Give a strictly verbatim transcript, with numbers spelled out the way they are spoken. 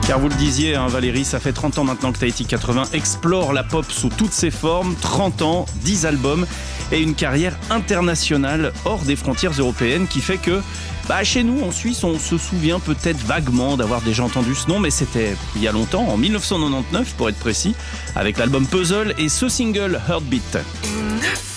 Car vous le disiez, hein, Valérie, ça fait trente ans maintenant que Tahiti quatre-vingts explore la pop sous toutes ses formes. trente ans, dix albums et une carrière internationale hors des frontières européennes qui fait que, bah, chez nous, en Suisse, on se souvient peut-être vaguement d'avoir déjà entendu ce nom, mais c'était il y a longtemps, en dix-neuf cent quatre-vingt-dix-neuf pour être précis, avec l'album Puzzle et ce single Heartbeat.